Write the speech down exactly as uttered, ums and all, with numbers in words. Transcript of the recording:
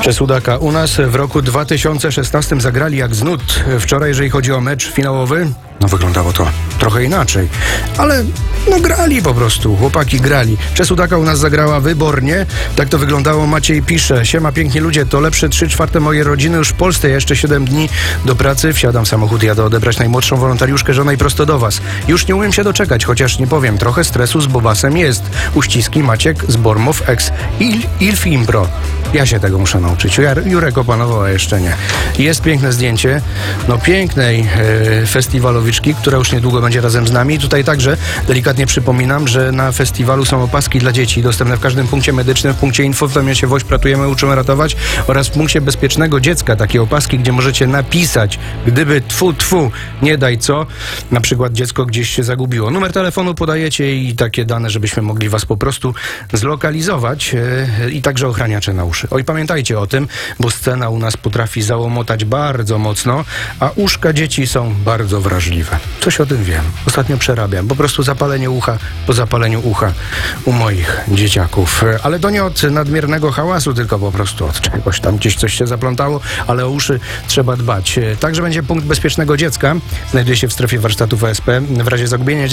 Czesudaka. U nas w roku dwa tysiące szesnastym zagrali jak z nut. Wczoraj, jeżeli chodzi o mecz finałowy, no wyglądało to trochę inaczej. Ale no grali po prostu, chłopaki grali. Czesudaka u nas zagrała wybornie. Tak to wyglądało. Maciej pisze: siema piękni ludzie, to lepsze trzy czwarte mojej rodziny już w Polsce. Ja jeszcze siedem dni do pracy. Wsiadam w samochód, jadę odebrać najmłodszą wolontariuszkę, żonę i prosto do was. Już nie umiem się doczekać, chociaż nie powiem, trochę stresu z Bobasem jest. Uściski Maciek z Bormow ex Il, Ilf Impro. Ja się tego muszę nauczyć. Jurek opanował, a jeszcze nie. Jest piękne zdjęcie, no pięknej e, festiwalowiczki, która już niedługo będzie razem z nami. Tutaj także delikatnie przypominam, że na festiwalu są opaski dla dzieci dostępne w każdym punkcie medycznym, w punkcie info, w Tomiosie Woź Pratujemy, Uczymy Ratować oraz w punkcie bezpiecznego dziecka takie opaski, gdzie możecie napisać, gdyby tfu, tfu, nie daj co, na przykład dziecko gdzieś się zagubiło. Numer telefonu podajecie i takie dane, żebyśmy mogli was po prostu zlokalizować e, i także ochraniacze na uszy. Oj, pamiętajcie o tym, bo scena u nas potrafi załomotać bardzo mocno, a uszka dzieci są bardzo wrażliwe. Coś o tym wiem. Ostatnio przerabiam. Po prostu zapalenie ucha po zapaleniu ucha u moich dzieciaków. Ale to nie od nadmiernego hałasu, tylko po prostu od czegoś tam gdzieś coś się zaplątało, ale o uszy trzeba dbać. Także będzie punkt bezpiecznego dziecka. Znajduje się w strefie warsztatów O S P. W razie zagubienia